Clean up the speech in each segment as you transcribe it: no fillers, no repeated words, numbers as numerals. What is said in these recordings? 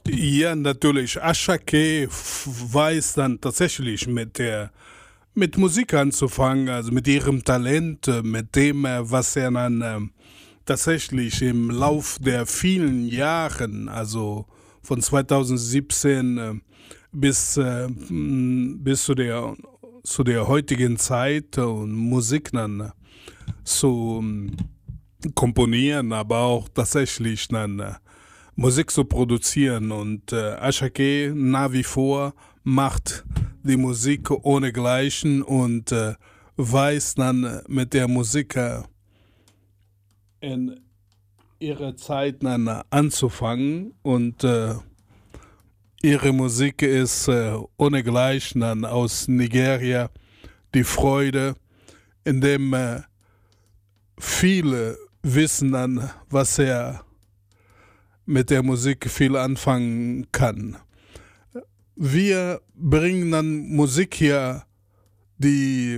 Ja, natürlich. Ashake weiß dann tatsächlich mit Musik anzufangen, also mit ihrem Talent, mit dem, was er dann tatsächlich im Lauf der vielen Jahren, also von 2017 bis zu der heutigen Zeit und Musik dann zu komponieren, aber auch tatsächlich dann Musik zu produzieren. Und Ashake nach wie vor macht die Musik ohne Gleichen und weiß dann mit der Musik in ihrer Zeit dann anzufangen. Und ihre Musik ist ohne Gleichen dann aus Nigeria die Freude, indem viele wissen dann, was er mit der Musik viel anfangen kann. Wir bringen dann Musik hier, die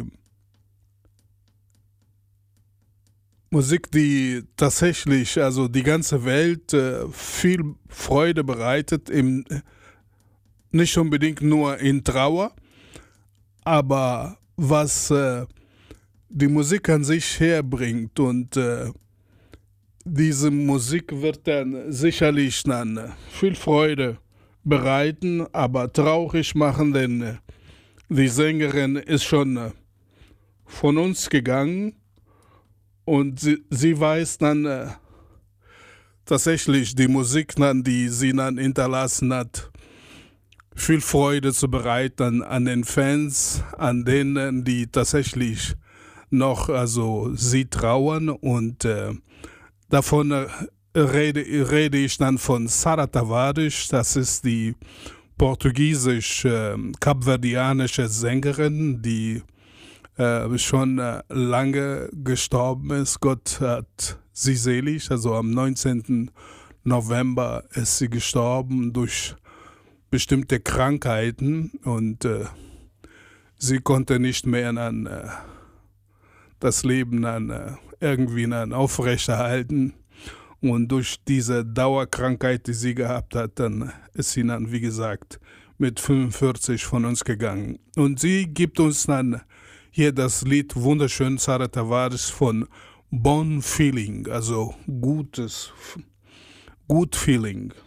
Musik, die tatsächlich, also die ganze Welt viel Freude bereitet, nicht unbedingt nur in Trauer, aber was die Musik an sich herbringt und diese Musik wird dann sicherlich dann viel Freude bereiten, aber traurig machen, denn die Sängerin ist schon von uns gegangen und sie weiß dann tatsächlich die Musik, dann, die sie dann hinterlassen hat, viel Freude zu bereiten an den Fans, an denen, die tatsächlich noch also sie trauern und davon rede ich dann von Sara Tavares, das ist die portugiesisch-kapverdianische Sängerin, die schon lange gestorben ist. Gott hat sie selig, also am 19. November ist sie gestorben durch bestimmte Krankheiten und sie konnte nicht mehr dann das Leben dann irgendwie dann aufrechterhalten. Und durch diese Dauerkrankheit, die sie gehabt hat, dann ist sie dann, wie gesagt, mit 45 von uns gegangen. Und sie gibt uns dann hier das Lied wunderschön Sara Tavares von Bon Feeling, also Good Feeling.